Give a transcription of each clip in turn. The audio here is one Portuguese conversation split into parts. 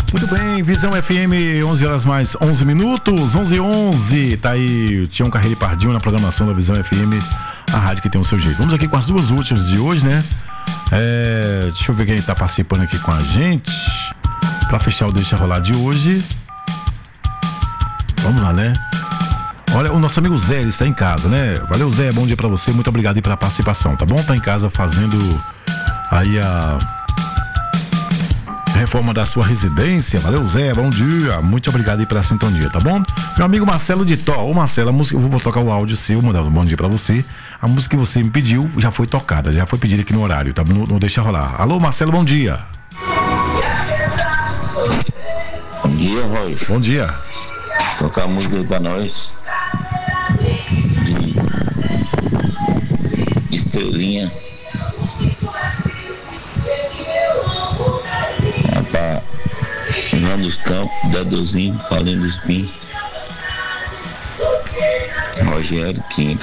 Muito bem, Visão FM, 11 horas mais 11 minutos, 11h11, tá aí o Tião Carreiro e Pardinho na programação da Visão FM, a rádio que tem o seu jeito. Vamos aqui com as duas últimas de hoje, né? Deixa eu ver quem tá participando aqui com a gente, pra fechar o Deixa Rolar de hoje. Vamos lá, né? Olha, o nosso amigo Zé, ele está em casa, né? Valeu, Zé, bom dia pra você, muito obrigado aí pela participação, tá bom? Tá em casa fazendo aí a reforma da sua residência. Valeu, Zé, bom dia, muito obrigado aí pela sintonia, tá bom? Meu amigo Marcelo de Tó. Ô Marcelo, a música, eu vou tocar o áudio seu, mandar um bom dia pra você. A música que você me pediu já foi tocada, já foi pedida aqui no horário, tá? Não deixa rolar. Alô, Marcelo, bom dia. Bom dia, Roy. Bom dia. Tocar a música pra nós de Estrelinha. Pra João dos Campos, Dedozinho, Paulinho do Espinho, Rogério Quinca.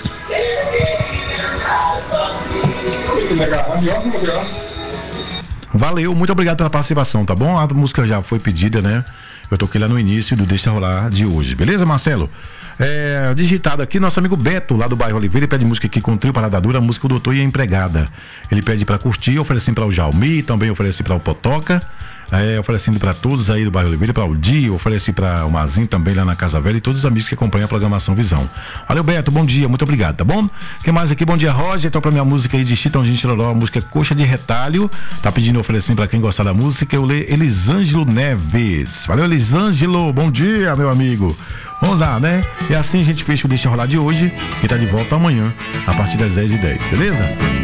Valeu, muito obrigado pela participação, tá bom? A música já foi pedida, né? Eu toquei lá no início do Deixa Rolar de hoje, beleza, Marcelo? Digitado aqui, nosso amigo Beto, lá do bairro Oliveira, ele pede música aqui com o trio Parada Dura, a música O Doutor e a Empregada. Ele pede pra curtir, oferecendo pra o Jaumi, também oferece pra o Potoca, oferecendo pra todos aí do bairro Oliveira, pra o Di, ofereci pra o Mazinho também lá na Casa Velha e todos os amigos que acompanham a programação Visão. Valeu, Beto, bom dia, muito obrigado, tá bom? Quem mais aqui? Bom dia, Roger, então pra minha música aí de Chitãozinho Chororó, a música Coxa de Retalho, tá pedindo, oferecendo pra quem gostar da música, eu leio Elisângelo Neves. Valeu, Elisângelo, bom dia, meu amigo. Vamos lá, né? E assim a gente fecha o Deixa Rolar de hoje e tá de volta amanhã, a partir das 10h10, beleza?